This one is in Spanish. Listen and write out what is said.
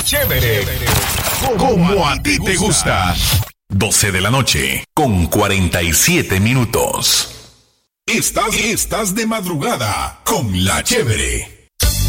Chévere. Como a ti te gusta. 12 de la noche con 47 minutos. Estás de madrugada con La Chévere.